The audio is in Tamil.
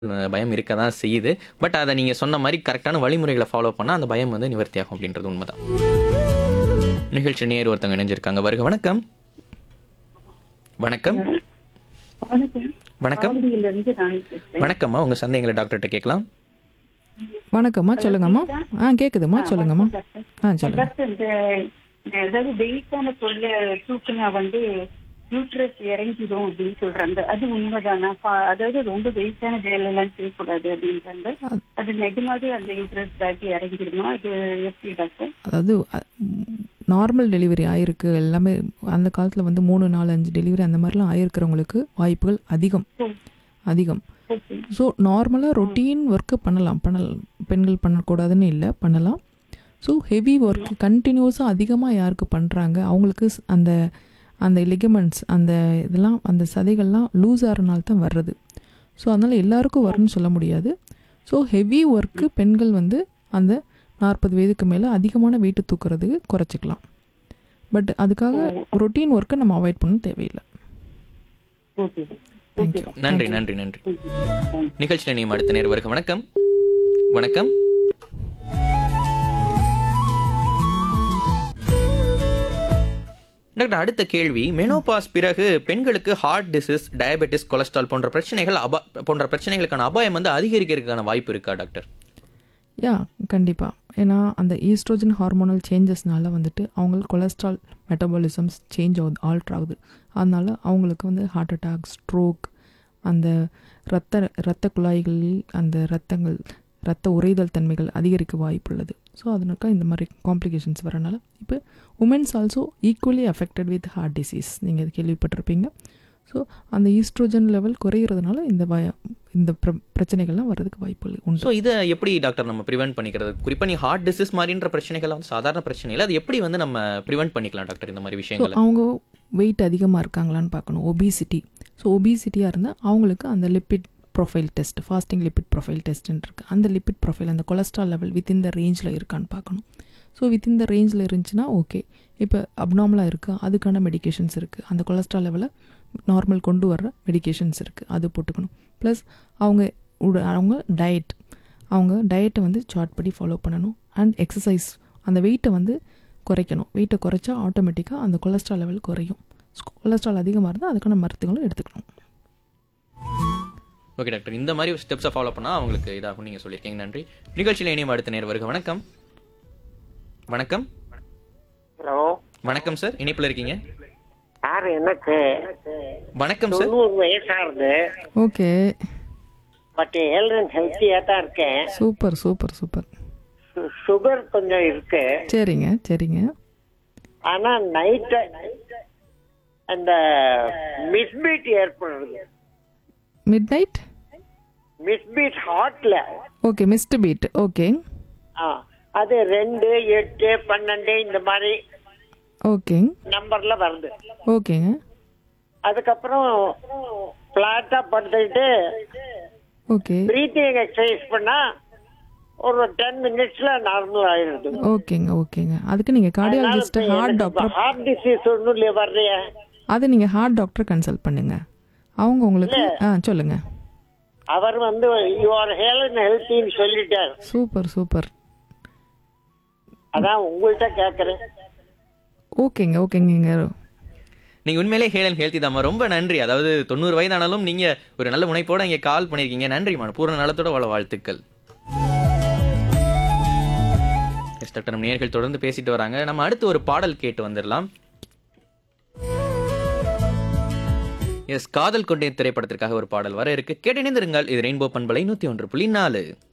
பயம் இருக்க தான் செய்யுது. பட் அத நீங்க சொன்ன மாரி கரெக்ட்டான வழிமுறைகள ஃபாலோ பண்ணா, அந்த பயம் வந்து நிவர்த்தியாகும் அப்படின்றது உண்மதான். நிகழ்ச்சி நேயர் ஒருத்தவங்க இணைஞ்சிருக்காங்க. வருக வணக்கம். வணக்கம். வணக்கம். வணக்கம். ஆவடியிலிருந்து நான் பேசுறேன். வணக்கம்மா. உங்க சந்தேகங்கள டாக்டர்ட்ட கேட்கலாம். வணக்கம்மா சொல்லுங்கம்மா. கேக்குதும்மா சொல்லுங்கம்மா. சொல்லுங்க. டாக்டர், அதாவது வெயிட்டான பொருளை தூக்குனா யூட்ரஸ் இறங்கிடும் அப்படின்னு சொல்றாங்க. அது உண்மைதானா? அதாவது ரொம்ப வெயிட்டான வேலையெல்லாம் செய்யக்கூடாது அப்படின்றாங்க. அது நிஜமாவே அந்த யூட்ரஸ் பேக் இறங்கிடுமா? அது எப்படி டாக்டர்? அதாவது நார்மல் டெலிவரி ஆயிருக்கு எல்லாமே அந்த காலத்தில் 3, 4, 5 டெலிவரி அந்த மாதிரிலாம் ஆயிருக்கிறவங்களுக்கு வாய்ப்புகள் அதிகம். ஸோ நார்மலாக ரொட்டீன் ஒர்க்கு பண்ணலாம். பெண்கள் பண்ணக்கூடாதுன்னு இல்லை, பண்ணலாம். ஸோ ஹெவி ஒர்க் கண்டினியூஸாக அதிகமாக யாருக்கு பண்ணுறாங்க அவங்களுக்கு அந்த லிகமெண்ட்ஸ் அந்த இதெல்லாம் அந்த சதைகள்லாம் லூஸ் ஆகிறனால தான் வர்றது. ஸோ அதனால் எல்லாருக்கும் வரும்னு சொல்ல முடியாது. ஸோ ஹெவி ஒர்க்கு பெண்கள் அந்த 40 வயதுக்கு மேலே அதிகமான வெயிட்டு தூக்குறதுக்கு குறைச்சிக்கலாம். பட் அதுக்காக ரொட்டீன் ஒர்க்கை நம்ம அவாய்ட் பண்ண தேவையில்லை. தேங்க்யூ. நன்றி. நிகழ்ச்சியில நீ அடுத்த நேர் வருக. வணக்கம். வணக்கம். டாக்டர், அடுத்த கேள்வி, மெனோபாஸ் பிறகு பெண்களுக்கு ஹார்ட் டிசீஸ், டயபெட்டிஸ், கொலஸ்ட்ரால் போன்ற பிரச்சனைகளுக்கான அபாயம் அதிகரிக்கிறதுக்கான வாய்ப்பு இருக்கா டாக்டர்? கண்டிப்பாக. ஏன்னா அந்த ஈஸ்ட்ரோஜன் ஹார்மோனல் சேஞ்சஸ்னால அவங்களுக்கு கொலஸ்ட்ரால் மெட்டபாலிசம்ஸ் சேஞ்ச் ஆகுது, ஆல்ட்ரு ஆகுது. அதனால அவங்களுக்கு ஹார்ட் அட்டாக், ஸ்ட்ரோக், அந்த இரத்த குழாய்களில் அந்த இரத்த உறைதல் தன்மைகள் அதிகரிக்க வாய்ப்புள்ளது. ஸோ அதனால இந்த மாதிரி காம்ப்ளிகேஷன்ஸ் வரனால இப்போ women's also equally affected with heart disease. நீங்கள் அது கேள்விப்பட்டிருப்பீங்க. ஸோ அந்த ஈஸ்ட்ரோஜன் லெவல் குறையிறதுனால இந்த பிரச்சனைகள்லாம் வர்றதுக்கு வாய்ப்பு உண்டு. ஸோ இதை எப்படி டாக்டர் நம்ம ப்ரிவென்ட் பண்ணிக்கிறது? குறிப்பாக நீ ஹார்ட் டிசீஸ் மாதிரின்ற பிரச்சனைகள் சாதாரண பிரச்சனை இல்லை, அது எப்படி நம்ம ப்ரிவென்ட் பண்ணிக்கலாம் டாக்டர் இந்த மாதிரி விஷயங்கள்? அவங்க வெயிட் அதிகமாக இருக்காங்களான்னு பார்க்கணும். ஒபிசிட்டி. ஸோ ஒபிசிட்டியாக இருந்தால் அவங்களுக்கு அந்த lipid profile test, fasting lipid profile டெஸ்ட்டுன்னு இருக்குது. அந்த லிப்பிட் ப்ரொஃபைல் அந்த கொலஸ்ட்ரால் லெவல் வித்தின் த ரேஞ்சில் இருக்கான்னு பார்க்கணும். ஸோ வித்தின் த ரேஞ்சில் இருந்துச்சுன்னா ஓகே. இப்போ அப்நார்மலாக இருக்குது, அதுக்கான மெடிகேஷன்ஸ் இருக்குது. அந்த கொலஸ்ட்ரால் லெவலை நார்மல் கொண்டு வர்ற மெடிகேஷன்ஸ் இருக்குது, அது போட்டுக்கணும். ப்ளஸ் அவங்க டயட்டை சார்ட் படி ஃபாலோ பண்ணணும். அண்ட் எக்ஸசைஸ், அந்த வெயிட்டை குறைக்கணும். வெயிட்டை குறைச்சா ஆட்டோமேட்டிக்காக அந்த கொலஸ்ட்ரால் லெவல் குறையும். கொலஸ்ட்ரால் அதிகமாக இருந்தால் அதுக்கான மருந்துகளும் எடுத்துக்கணும். ஓகே டாக்டர், இந்த மாதிரி ஸ்டெப்ஸை ஃபாலோ பண்ணால் அவங்களுக்கு இதாகும் நீங்கள் சொல்லியிருக்கீங்க. நன்றி. நிகழ்ச்சியில் இனியும் அடுத்த நேர் வருக. வணக்கம். வணக்கம். ஹலோ. வணக்கம் சார், இணைப்பில் இருக்கீங்க. சார், எனக்கு வணக்கம் சார். 90 வயசாகுது. ஓகே. பட் ஹெல்த்தியாக தான் இருக்கேன். சூப்பர். சுகர் கொஞ்சம் இருக்கு. சரிங்க. ஆனா நைட்டு அந்த மிஸ்பீட் ஏற்படுறது. மிட்நைட் மிஸ்பீட் ஹார்ட்ல. Okay, mist beat. ஓகே. அது 2, 8, 12 இந்த மாதிரி ஓகே நம்பர்ல வருது. ஓகேங்க. அதுக்கப்புறம் பிளாட்டா படுத்துக்கிட்டு ஓகே. பிரீத்திங் எக்ஸசைஸ் பண்ணா ஒரு 10 மினிட்ஸ்ல நார்மல் ஆயிடுது. ஓகேங்க. அதுக்கு நீங்க cardiologist, heart doctor, heart disease ஒன்றும் இல்லையா வர்றிய? அது நீங்க ஹார்ட் டாக்டர் கன்சல்ட் பண்ணுங்க. அவங்க உங்களுக்கு சொல்லுங்க. அவர் யூ ஆர் ஹெல்த்தின்னு சொல்லிட்டார். சூப்பர். அதான் உங்கள்கிட்ட கேட்கறேன். ஓகேங்க. நீங்க உண்மையிலே ஹெல்த்தி தாம்மா. ரொம்ப நன்றி. அதாவது 90 வயதானாலும் நீங்க ஒரு நல்ல முனைப்போட இங்கே கால் பண்ணியிருக்கீங்க. நன்றிம்மா. பூர்ண நலத்தோட வாழ வாழ்த்துக்கள். டாக்டர், நம்ம நேயர்கள் தொடர்ந்து பேசிட்டு வராங்க. நம்ம அடுத்து ஒரு பாடல் கேட்டு வந்துடலாம். காதல் கொண்டேன் திரைப்படத்திற்காக ஒரு பாடல் வர இருக்கு. கேட்டு இணைந்திருங்கள். இது ரெயின்போ பண்பலை 101.4.